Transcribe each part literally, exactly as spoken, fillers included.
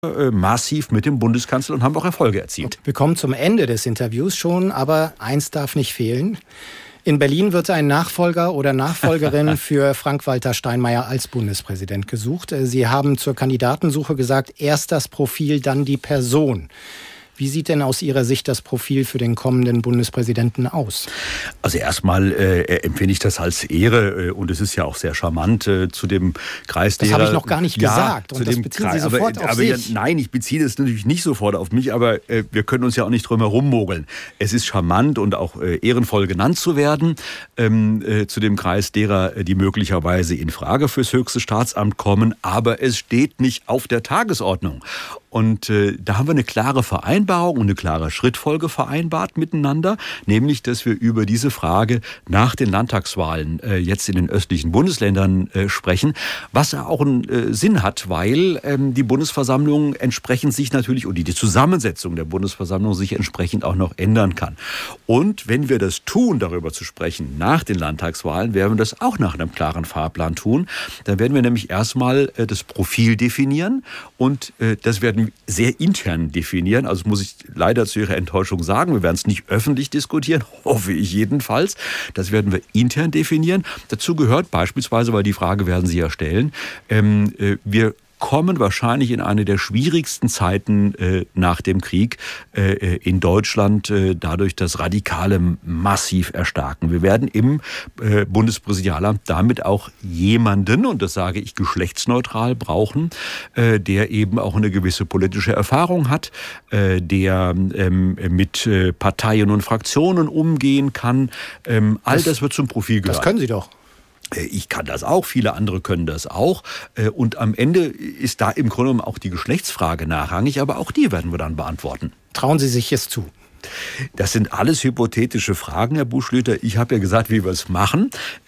äh, massiv mit dem Bundeskanzler und haben auch Erfolge erzielt. Wir kommen zum Ende des Interviews schon, aber eins darf nicht fehlen. In Berlin wird ein Nachfolger oder Nachfolgerin für Frank-Walter Steinmeier als Bundespräsident gesucht. Sie haben zur Kandidatensuche gesagt, erst das Profil, dann die Person. Wie sieht denn aus Ihrer Sicht das Profil für den kommenden Bundespräsidenten aus? Also erstmal äh, empfinde ich das als Ehre äh, und es ist ja auch sehr charmant äh, zu dem Kreis das derer... Das habe ich noch gar nicht ja, gesagt und das beziehen Kreis, Sie sofort aber, auf aber sich. Ja, nein, ich beziehe das natürlich nicht sofort auf mich, aber äh, wir können uns ja auch nicht drum herum mogeln. Es ist charmant und auch äh, ehrenvoll genannt zu werden ähm, äh, zu dem Kreis derer, die möglicherweise in Frage fürs höchste Staatsamt kommen, aber es steht nicht auf der Tagesordnung. Und äh, da haben wir eine klare Vereinbarung und eine klare Schrittfolge vereinbart miteinander, nämlich, dass wir über diese Frage nach den Landtagswahlen äh, jetzt in den östlichen Bundesländern äh, sprechen, was auch einen äh, Sinn hat, weil ähm, die Bundesversammlung entsprechend sich natürlich und die, die Zusammensetzung der Bundesversammlung sich entsprechend auch noch ändern kann. Und wenn wir das tun, darüber zu sprechen, nach den Landtagswahlen, werden wir das auch nach einem klaren Fahrplan tun. Dann werden wir nämlich erstmal äh, das Profil definieren und äh, das werden sehr intern definieren. Also muss ich leider zu Ihrer Enttäuschung sagen, wir werden es nicht öffentlich diskutieren, hoffe ich jedenfalls. Das werden wir intern definieren. Dazu gehört beispielsweise, weil die Frage werden Sie ja stellen, ähm, äh, wir kommen wahrscheinlich in eine der schwierigsten Zeiten äh, nach dem Krieg äh, in Deutschland, äh, dadurch das Radikale massiv erstarken. Wir werden im äh, Bundespräsidialamt damit auch jemanden, und das sage ich geschlechtsneutral, brauchen, äh, der eben auch eine gewisse politische Erfahrung hat, äh, der ähm, mit äh, Parteien und Fraktionen umgehen kann. Ähm, all das, das wird zum Profil gehören. Das können Sie doch. Ich kann das auch, viele andere können das auch. Und am Ende ist da im Grunde genommen auch die Geschlechtsfrage nachrangig, aber auch die werden wir dann beantworten. Trauen Sie sich es zu? Das sind alles hypothetische Fragen, Herr Buschlüter. Ich habe ja gesagt, wie wir es machen.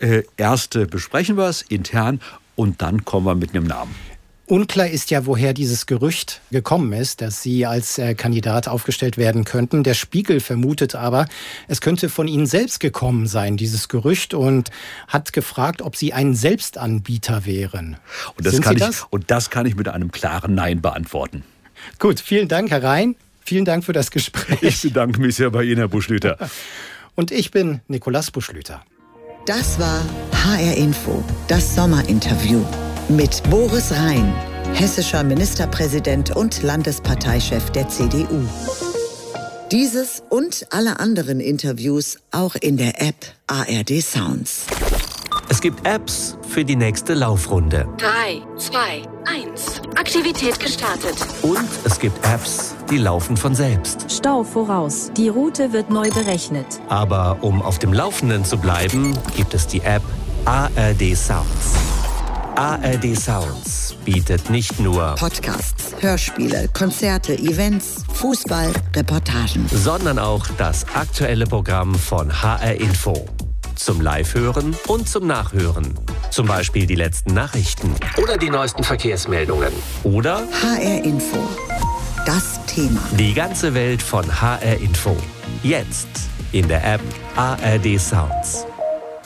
Erst besprechen wir es intern und dann kommen wir mit einem Namen. Unklar ist ja, woher dieses Gerücht gekommen ist, dass Sie als äh, Kandidat aufgestellt werden könnten. Der Spiegel vermutet aber, es könnte von Ihnen selbst gekommen sein, dieses Gerücht, und hat gefragt, ob Sie ein Selbstanbieter wären. Und das, Sind kann Sie ich, das? und das kann ich mit einem klaren Nein beantworten. Gut, vielen Dank, Herr Rhein. Vielen Dank für das Gespräch. Ich bedanke mich sehr bei Ihnen, Herr Buschlüter. Und ich bin Nikolaus Buschlüter. Das war H R Info, das Sommerinterview. Mit Boris Rhein, hessischer Ministerpräsident und Landesparteichef der C D U. Dieses und alle anderen Interviews auch in der App A R D Sounds. Es gibt Apps für die nächste Laufrunde. drei, zwei, eins. Aktivität gestartet. Und es gibt Apps, die laufen von selbst. Stau voraus. Die Route wird neu berechnet. Aber um auf dem Laufenden zu bleiben, gibt es die App A R D Sounds. A R D Sounds bietet nicht nur Podcasts, Hörspiele, Konzerte, Events, Fußball, Reportagen, sondern auch das aktuelle Programm von H R Info. Zum Live-Hören und zum Nachhören. Zum Beispiel die letzten Nachrichten oder die neuesten Verkehrsmeldungen. Oder H R Info. Das Thema. Die ganze Welt von H R Info. Jetzt in der App A R D Sounds.